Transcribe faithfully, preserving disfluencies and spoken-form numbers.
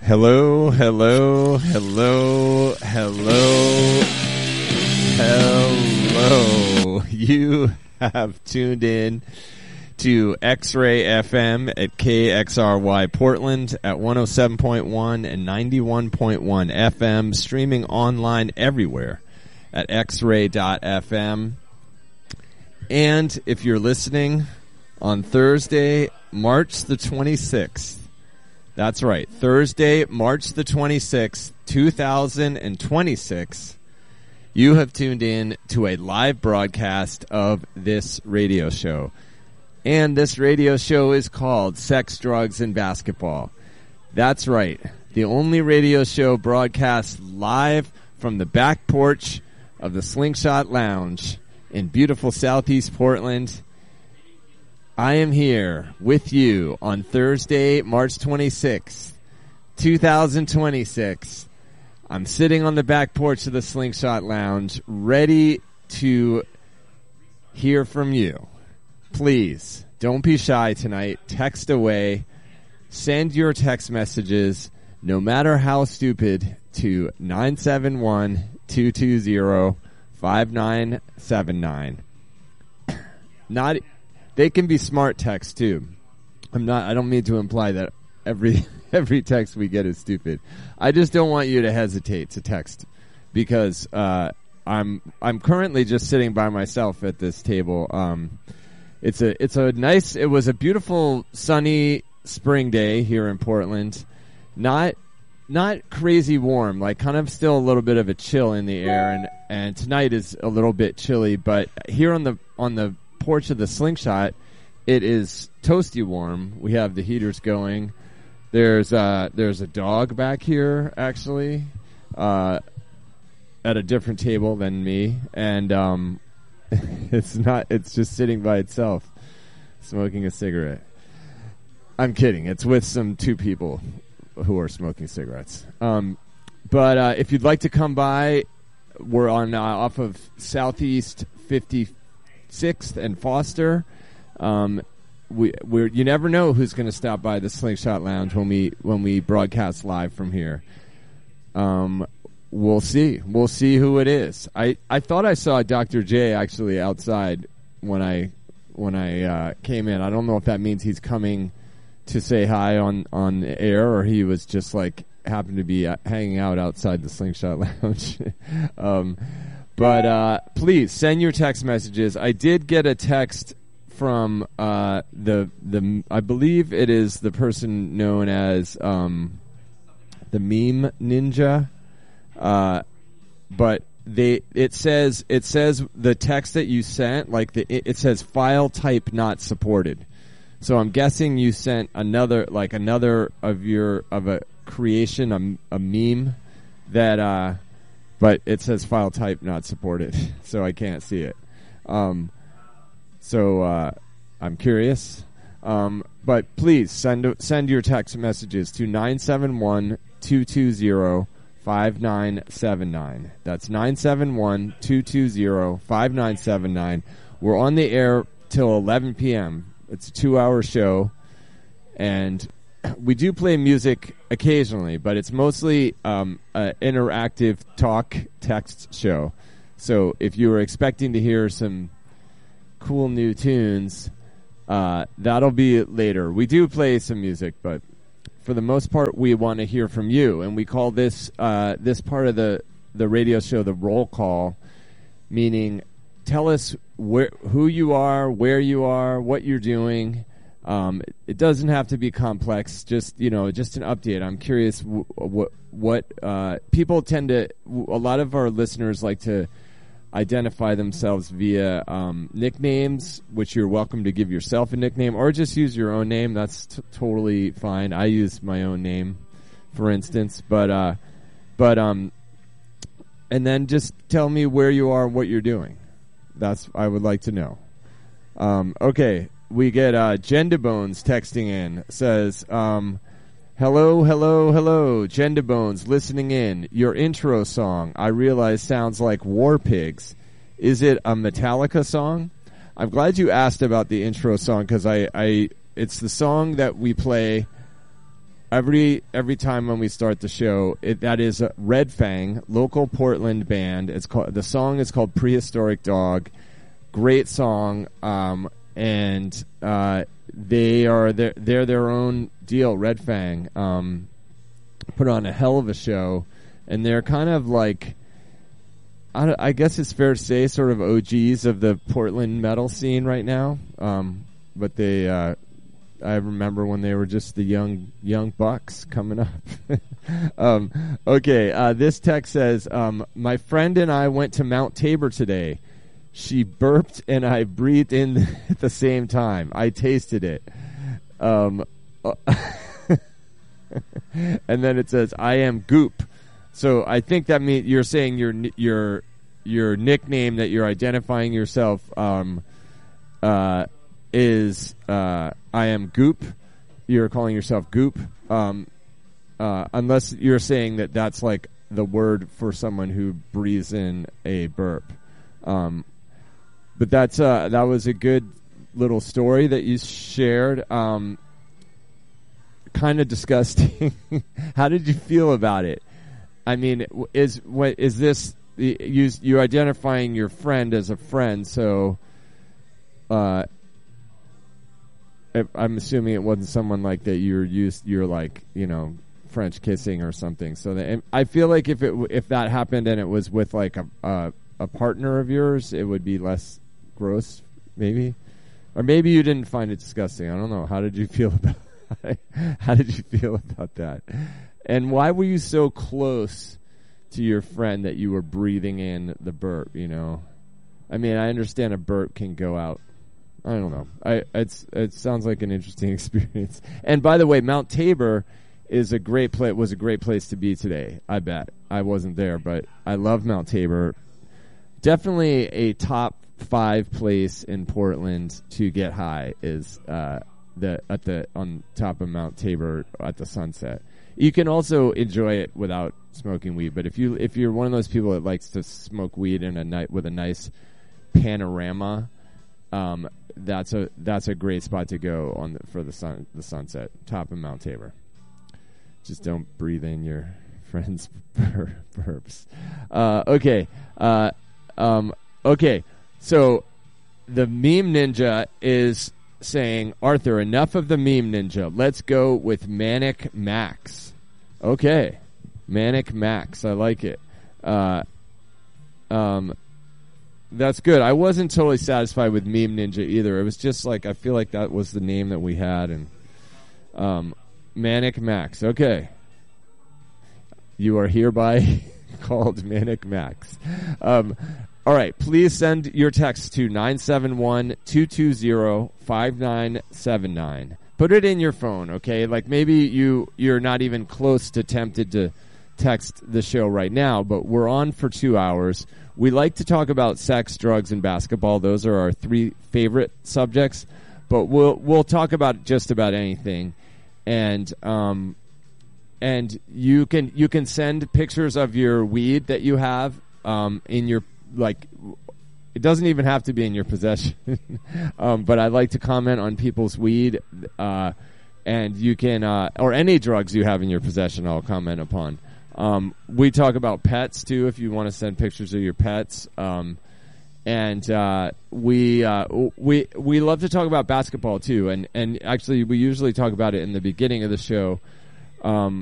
Hello, hello, hello, hello, hello. You have tuned in to X-Ray F M at K X R Y Portland at one oh seven point one and ninety-one point one F M, streaming online everywhere at x ray dot f m. And if you're listening on Thursday, March the twenty-sixth, that's right, Thursday, March the twenty-sixth, two thousand twenty-six, you have tuned in to a live broadcast of this radio show. And this radio show is called Sex, Drugs, and Basketball. That's right, the only radio show broadcast live from the back porch of the Slingshot Lounge in beautiful Southeast Portland. I am here with you on Thursday, March twenty-sixth, two thousand twenty-six. I'm sitting on the back porch of the Slingshot Lounge, ready to hear from you. Please, don't be shy tonight. Text away. Send your text messages, no matter how stupid, to nine seven one, two two zero, five nine seven nine. Not... They can be smart texts too. I'm not. I don't mean to imply that every every text we get is stupid. I just don't want you to hesitate to text because uh, I'm I'm currently just sitting by myself at this table. Um, it's a it's a nice. It was a beautiful sunny spring day here in Portland. Not not crazy warm. Like kind of still a little bit of a chill in the air, and and tonight is a little bit chilly. But here on the on the porch of the Slingshot, it is toasty warm. We have the heaters going. There's uh there's a dog back here actually uh at a different table than me, and um it's not it's just sitting by itself smoking a cigarette. I'm kidding. It's with some two people who are smoking cigarettes. Um but uh if you'd like to come by, we're on uh, off of Southeast fifty-sixth and Foster. Um, we we're you never know who's going to stop by the Slingshot Lounge when we when we broadcast live from here. Um, we'll see. We'll see who it is. I, I thought I saw Doctor J actually outside when I when I uh, came in. I don't know if that means he's coming to say hi on on air, or he was just like happened to be uh, hanging out outside the Slingshot Lounge. um, But uh, please send your text messages. I did get a text from uh, the the I believe it is the person known as um, the Meme Ninja, uh, but they it says it says the text that you sent, like the it, it says file type not supported. So I'm guessing you sent another like another of your of a creation a, a meme that. Uh, But it says file type not supported, so I can't see it. Um, so uh, I'm curious. Um, but please send send your text messages to nine seven one, two two zero, five nine seven nine. That's nine seven one, two two zero, five nine seven nine. We're on the air till eleven p.m. It's a two-hour show, and we do play music occasionally, but it's mostly um, an interactive talk text show. So if you were expecting to hear some cool new tunes, uh, that'll be later. We do play some music, but for the most part, we want to hear from you. And we call this uh, this part of the, the radio show the roll call, meaning tell us where, who you are, where you are, what you're doing. Um, it doesn't have to be complex. Just you know, just an update. I'm curious w- what what uh, people tend to. W- a lot of our listeners like to identify themselves via um, nicknames, which you're welcome to give yourself a nickname, or just use your own name. That's t- totally fine. I use my own name, for instance. But uh, but um, and then just tell me where you are, what you're doing. That's I would like to know. Um, okay. We get uh, Gendabones texting in. Says, um, hello, hello, hello, Gendabones listening in. Your intro song, I realize, sounds like War Pigs. Is it a Metallica song? I'm glad you asked about the intro song because I, I, it's the song that we play every every time when we start the show, it, that is a Red Fang, local Portland band. It's called the song is called Prehistoric Dog. Great song, um, and uh, they are they're, they're their own deal. Red Fang um, put on a hell of a show, and they're kind of like. I, I guess it's fair to say sort of O Gs of the Portland metal scene right now. Um, but they, uh, I remember when they were just the young young bucks coming up. um, okay, uh, this text says, um, my friend and I went to Mount Tabor today. She burped and I breathed in at the same time. I tasted it. Um, and then it says, I am Goop. So I think that means you're saying your your your nickname that you're identifying yourself um, uh, is uh, I am Goop. You're calling yourself Goop, um, uh, unless you're saying that that's like the word for someone who breathes in a burp. Um, but that's uh, that was a good little story that you shared. Um, kind of disgusting. How did you feel about it? I mean, is what is this? You you're identifying your friend as a friend, so uh, I'm assuming it wasn't someone like that. You're used, you're like you know French kissing or something. So that, I feel like if it if that happened and it was with like a a, a partner of yours, it would be less gross, maybe, or maybe you didn't find it disgusting. I don't know. How did you feel about? How did you feel about that? And why were you so close to your friend that you were breathing in the burp, you know? I mean, I understand a burp can go out. I don't know. I it's it sounds like an interesting experience. And by the way, Mount Tabor is a great place was a great place to be today. I bet. I wasn't there, but I love Mount Tabor. Definitely a top five place in Portland to get high is uh, the at the on top of Mount Tabor at the sunset. You can also enjoy it without smoking weed, but if you if you're one of those people that likes to smoke weed in a night with a nice panorama, um, that's a that's a great spot to go on the, for the sun the sunset, top of Mount Tabor. Just don't breathe in your friend's bur- burps. Uh, okay, uh, um, okay. So the meme ninja is saying, Arthur, enough of the meme ninja. Let's go with Manic Max. Okay. Manic Max. I like it. Uh, um, that's good. I wasn't totally satisfied with Meme Ninja either. It was just like, I feel like that was the name that we had. And um, Manic Max. Okay. You are hereby called Manic Max. Um, all right. Please send your text to nine seven one, two two zero, five nine seven nine. Put it in your phone, okay? Like maybe you, you're not even close to tempted to text the show right now, but we're on for two hours. We like to talk about sex, drugs, and basketball. Those are our three favorite subjects, but we'll we'll talk about just about anything. And um, and you can you can send pictures of your weed that you have um, in your like. It doesn't even have to be in your possession, um, but I like to comment on people's weed, uh, and you can, uh, or any drugs you have in your possession, I'll comment upon. Um, we talk about pets too, if you want to send pictures of your pets, um, and uh, we uh, we we love to talk about basketball too, and and actually we usually talk about it in the beginning of the show. Um,